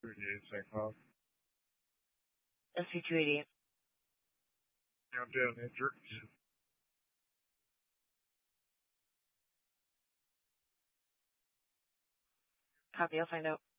288 St. Cloud. SC288. Countdown enter. Copy, I'll find out.